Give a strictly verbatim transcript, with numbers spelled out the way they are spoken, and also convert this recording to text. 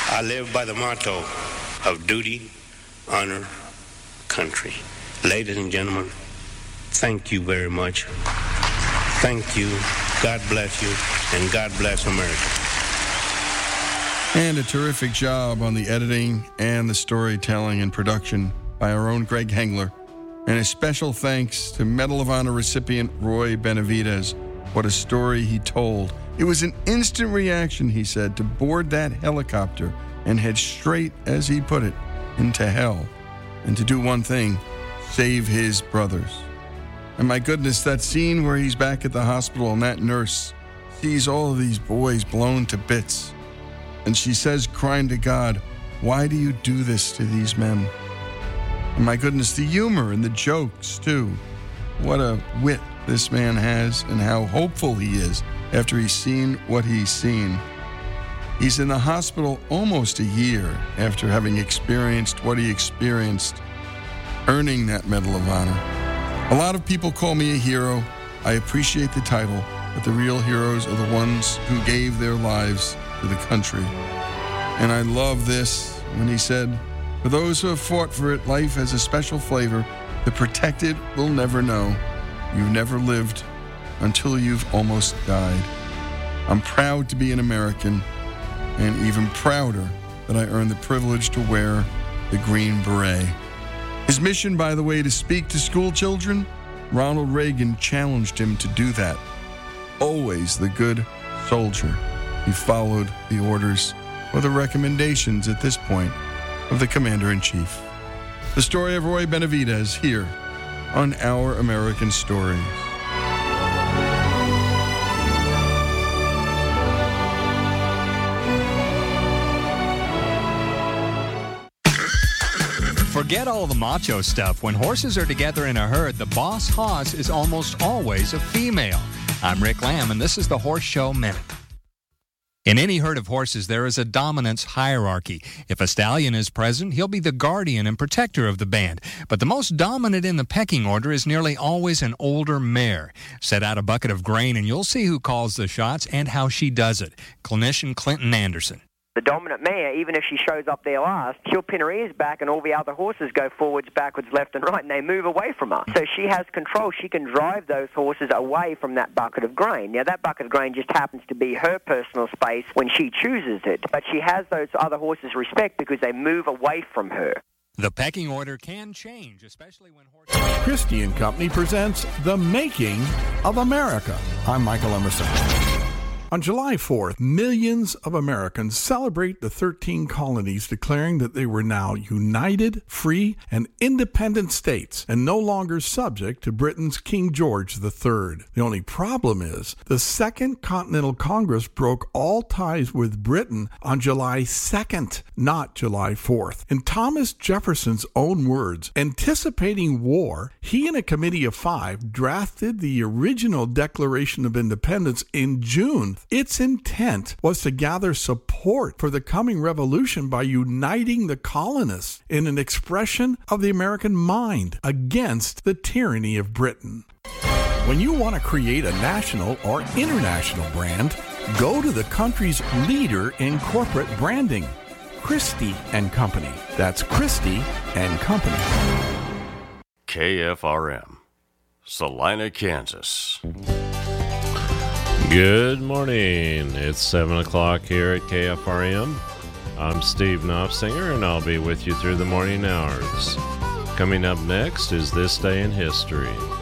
I live by the motto of duty, honor, country. Ladies and gentlemen, thank you very much. Thank you. God bless you, and God bless America. And a terrific job on the editing and the storytelling and production by our own Greg Hengler. And a special thanks to Medal of Honor recipient Roy Benavidez. What a story he told. It was an instant reaction, he said, to board that helicopter and head straight, as he put it, into hell. And to do one thing, save his brothers. And my goodness, that scene where he's back at the hospital and that nurse sees all of these boys blown to bits. And she says, crying to God, why do you do this to these men? And my goodness, the humor and the jokes, too. What a wit this man has and how hopeful he is after he's seen what he's seen. He's in the hospital almost a year after having experienced what he experienced, earning that Medal of Honor. A lot of people call me a hero. I appreciate the title, but the real heroes are the ones who gave their lives to the country. And I love this when he said, for those who have fought for it, life has a special flavor. The protected will never know. You've never lived until you've almost died. I'm proud to be an American, and even prouder that I earned the privilege to wear the Green Beret. His mission, by the way, to speak to school children, Ronald Reagan challenged him to do that. Always the good soldier. He followed the orders or the recommendations at this point of the Commander-in-Chief. The story of Roy Benavidez here on Our American Stories. Forget all the macho stuff. When horses are together in a herd, the boss hoss is almost always a female. I'm Rick Lamb, and this is the Horse Show Minute. In any herd of horses, there is a dominance hierarchy. If a stallion is present, he'll be the guardian and protector of the band. But the most dominant in the pecking order is nearly always an older mare. Set out a bucket of grain, and you'll see who calls the shots and how she does it. Clinician Clinton Anderson. The dominant mare, even if she shows up there last, she'll pin her ears back and all the other horses go forwards, backwards, left and right, and they move away from her. So she has control. She can drive those horses away from that bucket of grain. Now, that bucket of grain just happens to be her personal space when she chooses it, but she has those other horses' respect because they move away from her. The pecking order can change, especially when horses... Christie and Company presents The Making of America. I'm Michael Emerson. On July fourth, millions of Americans celebrate the thirteen colonies declaring that they were now united, free, and independent states and no longer subject to Britain's King George the Third. The only problem is the Second Continental Congress broke all ties with Britain on July second, not July fourth. In Thomas Jefferson's own words, anticipating war, he and a committee of five drafted the original Declaration of Independence in June. Its intent was to gather support for the coming revolution by uniting the colonists in an expression of the American mind against the tyranny of Britain. When you want to create a national or international brand, go to the country's leader in corporate branding, Christie and Company. That's Christie and Company. K F R M, Salina, Kansas. Good morning. It's seven o'clock here at K F R M. I'm Steve Knopfsinger, and I'll be with you through the morning hours. Coming up next is This Day in History.